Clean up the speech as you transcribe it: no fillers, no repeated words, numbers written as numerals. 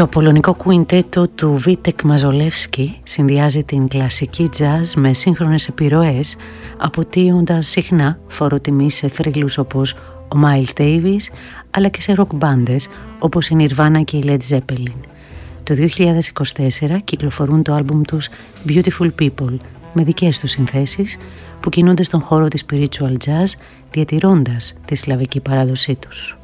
Το πολωνικό κουιντέτο του Βίτεκ Μαζολεύσκι συνδυάζει την κλασική jazz με σύγχρονες επιρροές, αποτείοντας συχνά φόρο τιμή σε θρύλους όπως ο Miles Davis, αλλά και σε ροκ μπάντες όπως η Nirvana και η Led Zeppelin. Το 2024 κυκλοφορούν το άλμπουμ τους Beautiful People με δικές τους συνθέσεις που κινούνται στον χώρο της spiritual jazz, διατηρώντας τη σλαβική παράδοσή τους.